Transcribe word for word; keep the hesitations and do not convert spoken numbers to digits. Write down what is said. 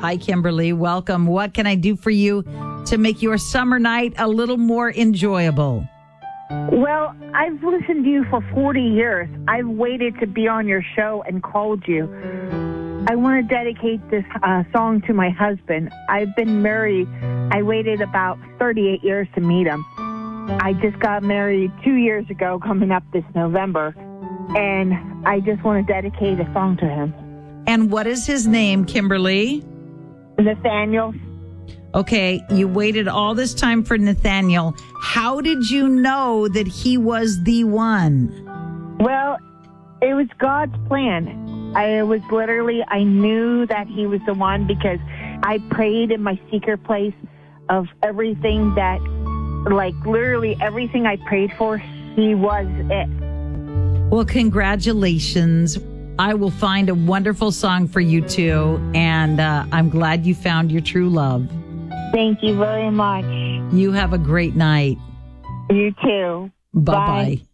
Hi, Kimberly. Welcome. What can I do for you to make your summer night a little more enjoyable? Well, I've listened to you for forty years. I've waited to be on your show and called you. I want to dedicate this uh, song to my husband. I've been married. I waited about thirty-eight years to meet him. I just got married two years ago, coming up this November, and I just want to dedicate a song to him. And what is his name, Kimberly? Nathaniel. Okay, you waited all this time for Nathaniel. How did you know that he was the one? Well, it was God's plan. I was literally, I knew that he was the one because I prayed in my secret place of everything that, like literally everything I prayed for, he was it. Well, congratulations. I will find a wonderful song for you too, and uh, I'm glad you found your true love. Thank you very much. You have a great night. You too. Bye-bye. Bye.